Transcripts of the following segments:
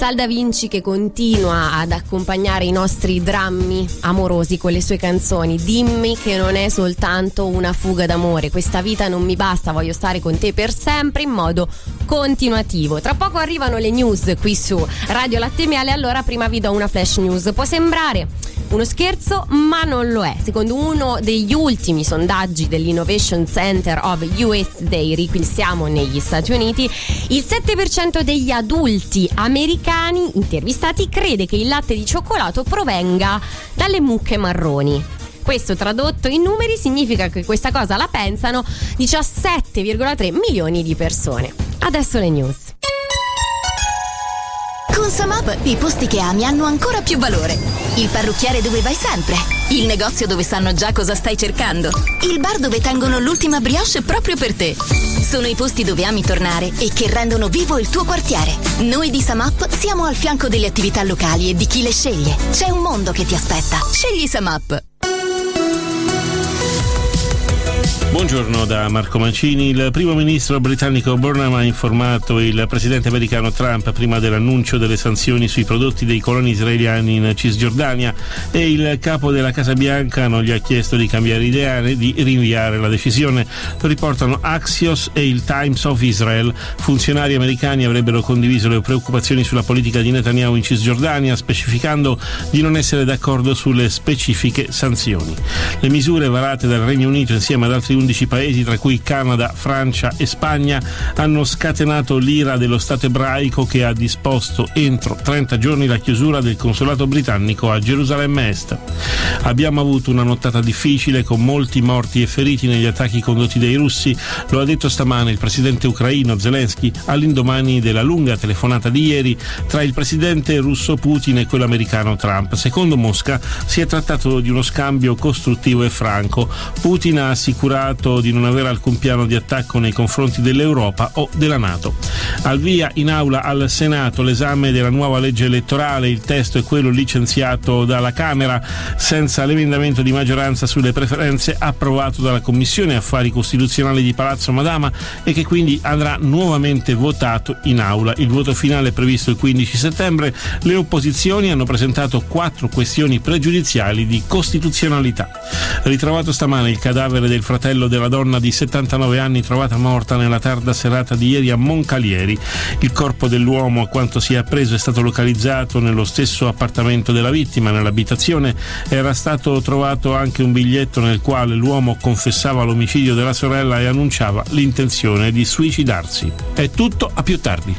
Sal Da Vinci che continua ad accompagnare i nostri drammi amorosi con le sue canzoni. Dimmi che non è soltanto una fuga d'amore, questa vita non mi basta, voglio stare con te per sempre, in modo continuativo. Tra poco arrivano le news qui su Radio Latte Miele, allora prima vi do una flash news. Può sembrare uno scherzo, ma non lo è. Secondo uno degli ultimi sondaggi dell'Innovation Center of US Dairy, qui siamo negli Stati Uniti, il 7% degli adulti americani intervistati crede che il latte di cioccolato provenga dalle mucche marroni. Questo tradotto in numeri significa che questa cosa la pensano 17,3 milioni di persone. Adesso le news. Con Samap i posti che ami hanno ancora più valore. Il parrucchiere dove vai sempre. Il negozio dove sanno già cosa stai cercando. Il bar dove tengono l'ultima brioche proprio per te. Sono i posti dove ami tornare e che rendono vivo il tuo quartiere. Noi di Samap siamo al fianco delle attività locali e di chi le sceglie. C'è un mondo che ti aspetta. Scegli Samap. Buongiorno da Marco Mancini. Il primo ministro britannico Burnham ha informato il presidente americano Trump prima dell'annuncio delle sanzioni sui prodotti dei coloni israeliani in Cisgiordania, e il capo della Casa Bianca non gli ha chiesto di cambiare idea né di rinviare la decisione. Lo riportano Axios e il Times of Israel. Funzionari americani avrebbero condiviso le preoccupazioni sulla politica di Netanyahu in Cisgiordania, specificando di non essere d'accordo sulle specifiche sanzioni. Le misure varate dal Regno Unito insieme ad altri 11 paesi, tra cui Canada, Francia e Spagna, hanno scatenato l'ira dello Stato ebraico, che ha disposto entro 30 giorni la chiusura del consolato britannico a Gerusalemme Est. Abbiamo avuto una nottata difficile con molti morti e feriti negli attacchi condotti dai russi, lo ha detto stamane il presidente ucraino Zelensky all'indomani della lunga telefonata di ieri tra il presidente russo Putin e quello americano Trump. Secondo Mosca si è trattato di uno scambio costruttivo e franco. Putin ha assicurato di non avere alcun piano di attacco nei confronti dell'Europa o della NATO. Al via in aula al Senato l'esame della nuova legge elettorale. Il testo è quello licenziato dalla Camera senza l'emendamento di maggioranza sulle preferenze approvato dalla Commissione Affari Costituzionali di Palazzo Madama e che quindi andrà nuovamente votato in aula. Il voto finale è previsto il 15 settembre. Le opposizioni hanno presentato 4 questioni pregiudiziali di costituzionalità. Ritrovato stamane il cadavere del fratello della donna di 79 anni trovata morta nella tarda serata di ieri a Moncalieri. Il corpo dell'uomo, a quanto si è appreso, è stato localizzato nello stesso appartamento della vittima. Nell'abitazione era stato trovato anche un biglietto nel quale l'uomo confessava l'omicidio della sorella e annunciava l'intenzione di suicidarsi. È tutto, a più tardi.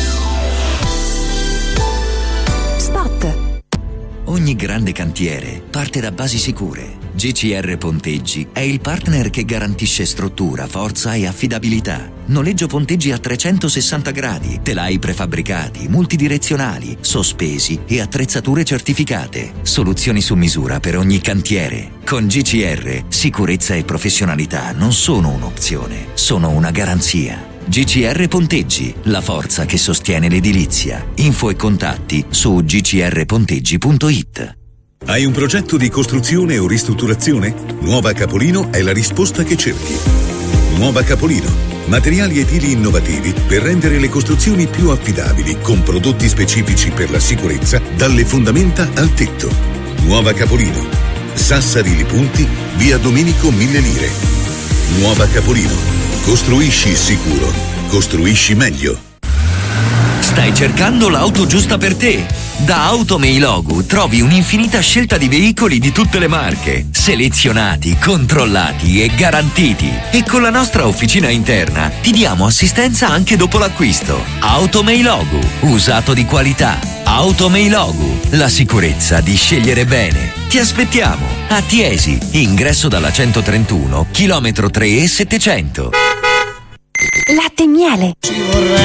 Ogni grande cantiere parte da basi sicure. GCR Ponteggi è il partner che garantisce struttura, forza e affidabilità. Noleggio ponteggi a 360 gradi, telai prefabbricati, multidirezionali, sospesi e attrezzature certificate. Soluzioni su misura per ogni cantiere. Con GCR, sicurezza e professionalità non sono un'opzione, sono una garanzia. GCR Ponteggi, la forza che sostiene l'edilizia. Info e contatti su gcrponteggi.it. Hai un progetto di costruzione o ristrutturazione? Nuova Capolino è la risposta che cerchi. Nuova Capolino. Materiali edili innovativi per rendere le costruzioni più affidabili, con prodotti specifici per la sicurezza, dalle fondamenta al tetto. Nuova Capolino. Sassari Lipunti, via Domenico 1000 Lire. Nuova Capolino. Costruisci sicuro, costruisci meglio. Stai cercando l'auto giusta per te? Da Automeilogu trovi un'infinita scelta di veicoli di tutte le marche, selezionati, controllati e garantiti. E con la nostra officina interna ti diamo assistenza anche dopo l'acquisto. Automeilogu, usato di qualità. Automeilogu, la sicurezza di scegliere bene. Ti aspettiamo a Tiesi, ingresso dalla 131, chilometro 3 e 700. Latte Miele.